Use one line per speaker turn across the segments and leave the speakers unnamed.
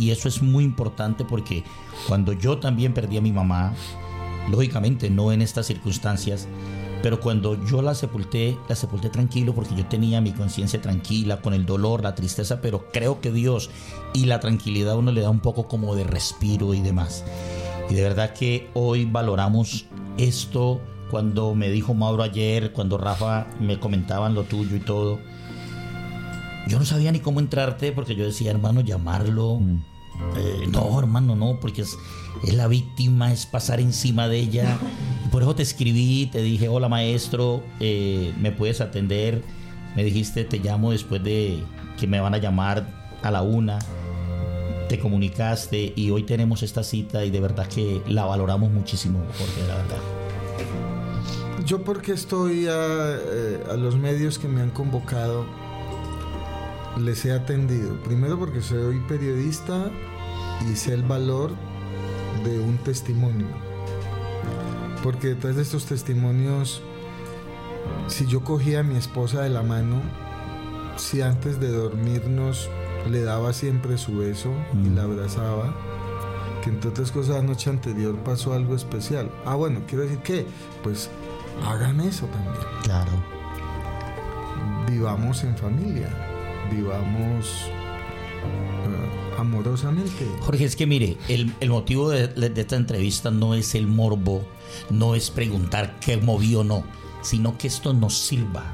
y eso es muy importante porque cuando yo también perdí a mi mamá, lógicamente no en estas circunstancias, pero cuando yo la sepulté tranquilo porque yo tenía mi conciencia tranquila con el dolor, la tristeza, pero creo que Dios y la tranquilidad a uno le da un poco como de respiro y demás. Y de verdad que hoy valoramos esto. Cuando me dijo Mauro ayer, cuando Rafa me comentaban lo tuyo y todo, yo no sabía ni cómo entrarte porque yo decía, hermano, llamarlo. No, hermano, no, porque es la víctima, es pasar encima de ella. Por eso te escribí, te dije, hola maestro, ¿me puedes atender? Me dijiste, te llamo después de que me van a llamar a la 1. Te comunicaste y hoy tenemos esta cita y de verdad que la valoramos muchísimo, Jorge, la verdad.
Yo porque estoy a los medios que me han convocado, les he atendido. Primero porque soy periodista y sé el valor de un testimonio. Porque detrás de estos testimonios, si yo cogía a mi esposa de la mano, si antes de dormirnos le daba siempre su beso y la abrazaba, que entre otras cosas la noche anterior pasó algo especial. Bueno, quiero decir que, pues, hagan eso también.
Claro.
Vivamos en familia, vivamos amorosamente.
Jorge, es que mire, el motivo de esta entrevista no es el morbo, no es preguntar qué moví o no, sino que esto nos sirva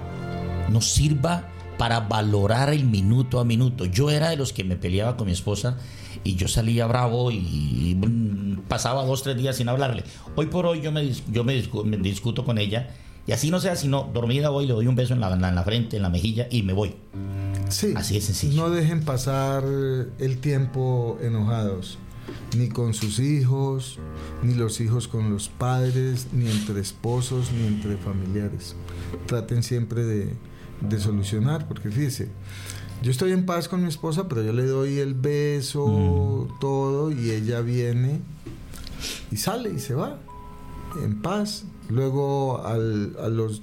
para valorar el minuto a minuto. Yo era de los que me peleaba con mi esposa y yo salía bravo y pasaba 2-3 días sin hablarle. Hoy por hoy yo me discuto con ella y así no sea, sino dormida voy, le doy un beso en la frente, en la mejilla y me voy.
Sí,
así de sencillo.
No dejen pasar el tiempo enojados, ni con sus hijos, ni los hijos con los padres, ni entre esposos, ni entre familiares. Traten siempre de solucionar, porque fíjese, yo estoy en paz con mi esposa, pero yo le doy el beso, todo, y ella viene y sale y se va en paz. Luego a los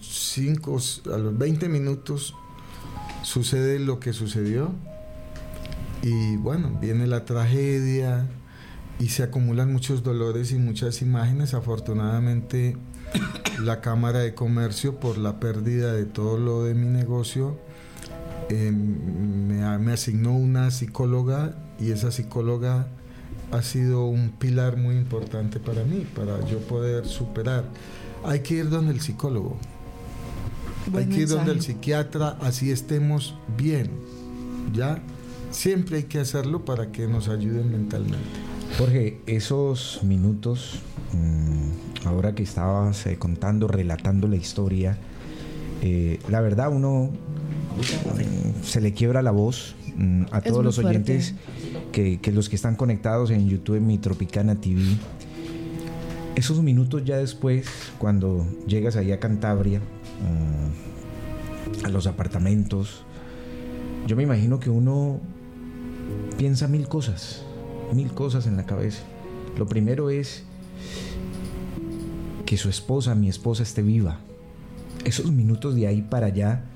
20 minutos sucede lo que sucedió y bueno, viene la tragedia y se acumulan muchos dolores y muchas imágenes. Afortunadamente la Cámara de Comercio, por la pérdida de todo lo de mi negocio, me asignó una psicóloga y esa psicóloga ha sido un pilar muy importante para mí, para yo poder superar. Hay que ir donde el psicólogo, hay que ir donde el psiquiatra, así estemos bien, ¿ya? Siempre hay que hacerlo para que nos ayuden mentalmente.
Jorge, esos minutos, ahora que estabas contando, relatando la historia, la verdad uno se le quiebra la voz a todos los oyentes que los que están conectados en YouTube, en Mi Tropicana TV. Esos minutos ya después, cuando llegas ahí a Cantabria, a los apartamentos, yo me imagino que uno piensa mil cosas en la cabeza. Lo primero es que mi esposa esté viva. Esos minutos de ahí para allá,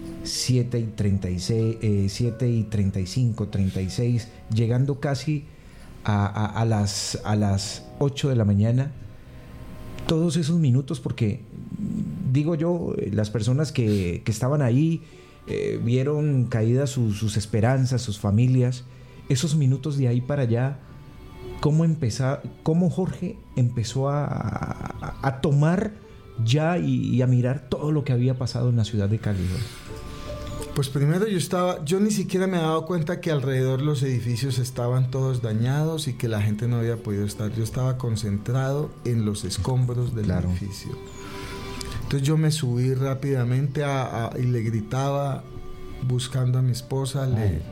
7:35, 36, llegando casi a las 8 de la mañana, todos esos minutos, porque digo yo, las personas que estaban ahí vieron caídas sus esperanzas, sus familias. Esos minutos de ahí para allá, ¿cómo Jorge empezó a tomar ya y a mirar todo lo que había pasado en la ciudad de Cali?
Pues primero yo ni siquiera me había dado cuenta que alrededor los edificios estaban todos dañados y que la gente no había podido estar. Yo estaba concentrado en los escombros del edificio. Entonces yo me subí rápidamente y le gritaba buscando a mi esposa,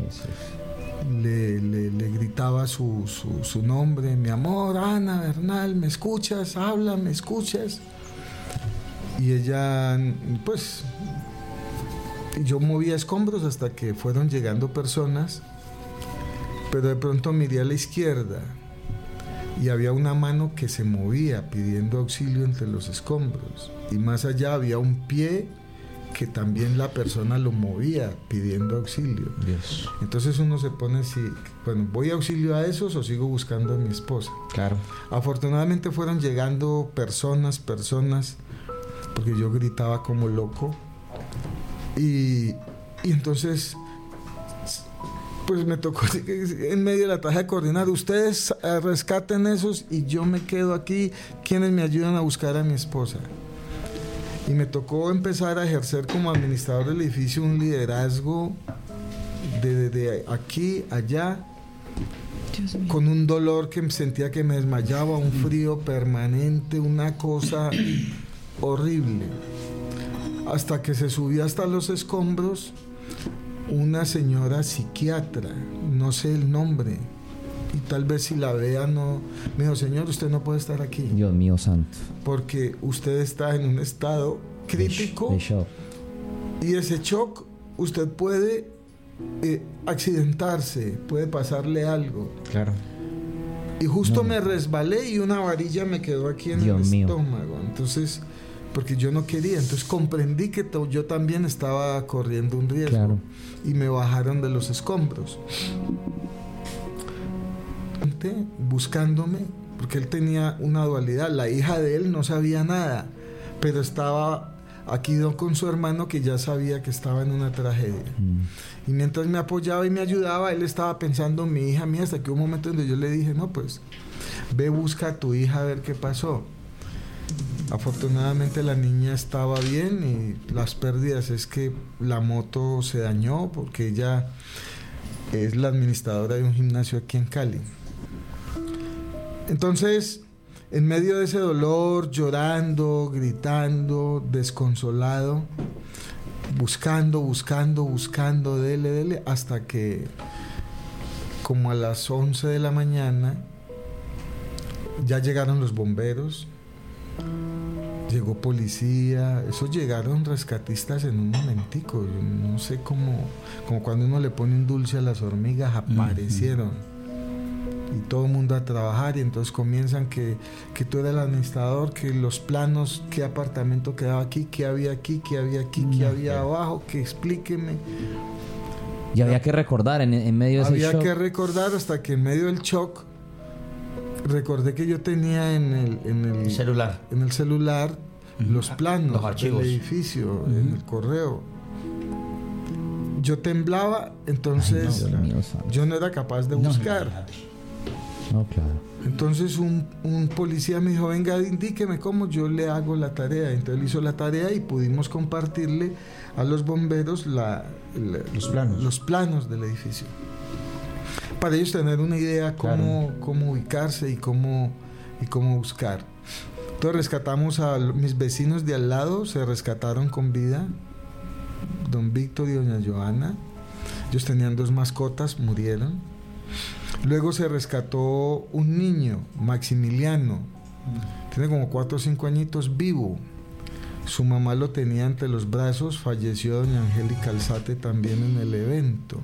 le gritaba su nombre: mi amor, Ana Bernal, ¿me escuchas? Habla, ¿me escuchas? Y ella, pues, yo movía escombros hasta que fueron llegando personas, pero de pronto miré a la izquierda y había una mano que se movía pidiendo auxilio entre los escombros, y más allá había un pie que también la persona lo movía pidiendo auxilio.
Dios.
Entonces uno se pone si, bueno, ¿voy a auxilio a esos o sigo buscando a mi esposa?
Claro.
Afortunadamente fueron llegando personas, porque yo gritaba como loco. Y entonces, pues me tocó en medio de la tragedia coordinar, ustedes rescaten esos y yo me quedo aquí, quienes me ayudan a buscar a mi esposa. Y me tocó empezar a ejercer como administrador del edificio un liderazgo de aquí, allá, con un dolor que sentía que me desmayaba, un frío permanente, una cosa horrible. Hasta que se subió hasta los escombros una señora psiquiatra, no sé el nombre, y tal vez si la vea no, me dijo, señor, usted no puede estar aquí.
Dios mío santo.
Porque usted está en un estado crítico
De shock.
y ese shock usted puede accidentarse, puede pasarle algo.
Claro.
Y justo me resbalé y una varilla me quedó aquí en
Dios
el
mío.
estómago. Entonces, porque yo no quería, entonces comprendí que yo también estaba corriendo un riesgo.
Claro.
Y me bajaron de los escombros. Buscándome, porque él tenía una dualidad. La hija de él no sabía nada, pero estaba aquí con su hermano que ya sabía que estaba en una tragedia. Y mientras me apoyaba y me ayudaba, él estaba pensando, mi hija mía, hasta que un momento donde yo le dije, no, pues ve, busca a tu hija a ver qué pasó. Afortunadamente la niña estaba bien y las pérdidas es que la moto se dañó porque ella es la administradora de un gimnasio aquí en Cali. Entonces, en medio de ese dolor, llorando, gritando, desconsolado, buscando, dele, hasta que como a las 11 de la mañana ya llegaron los bomberos, llegó policía, eso llegaron rescatistas en un momentico, yo no sé cómo, como cuando uno le pone un dulce a las hormigas, aparecieron. Y todo el mundo a trabajar, y entonces comienzan que tú eres el administrador, que los planos, qué apartamento quedaba aquí, qué había aquí, qué había aquí, qué había abajo, que explíqueme.
Y había que recordar en medio de ese shock.
Había que recordar hasta que en medio del shock recordé que yo tenía en el
celular
los planos,
los archivos
del edificio, en el correo. Yo temblaba, entonces yo no era capaz de buscar.
No, claro.
Entonces un policía me dijo, venga, indíqueme cómo yo le hago la tarea. Entonces él hizo la tarea y pudimos compartirle a los bomberos los planos del edificio, para ellos tener una idea cómo ubicarse y cómo buscar. Entonces rescatamos a mis vecinos de al lado, se rescataron con vida, don Víctor y doña Joana. Ellos tenían 2 mascotas, murieron. Luego se rescató un niño, Maximiliano, tiene como 4 o 5 añitos, vivo. Su mamá lo tenía entre los brazos, falleció doña Angélica Alzate también en el evento.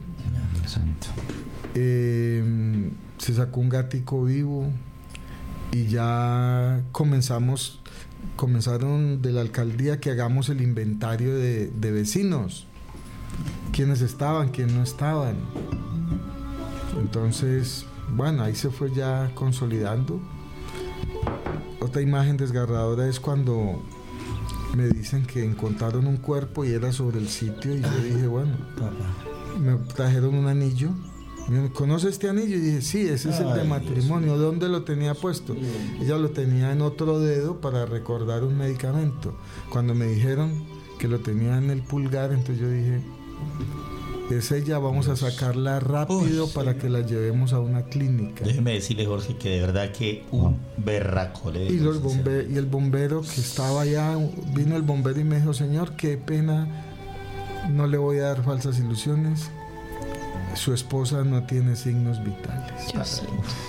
Se sacó un gatico vivo y ya comenzaron de la alcaldía que hagamos el inventario de vecinos, quiénes estaban, quiénes no estaban. Entonces, bueno, ahí se fue ya consolidando. Otra imagen desgarradora es cuando me dicen que encontraron un cuerpo y era sobre el sitio, y yo dije, bueno, me trajeron un anillo. Me ¿conoce este anillo? Y dije, sí, ese es el de matrimonio. ¿Dónde lo tenía puesto? Ella lo tenía en otro dedo para recordar un medicamento. Cuando me dijeron que lo tenía en el pulgar, entonces yo dije, es ella, vamos a sacarla rápido para que la llevemos a una clínica.
Déjeme decirle, Jorge, que de verdad que un berraco.
Y el bombero que estaba allá, vino el bombero y me dijo, señor, qué pena, no le voy a dar falsas ilusiones, su esposa no tiene signos vitales.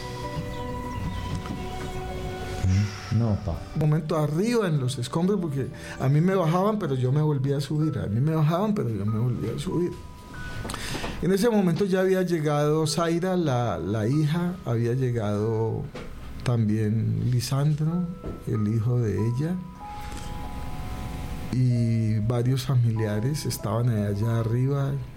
No, pa.
Un momento arriba en los escombros, porque a mí me bajaban, pero yo me volvía a subir. En ese momento ya había llegado Zaira, la hija, había llegado también Lisandro, el hijo de ella. y varios familiares estaban allá arriba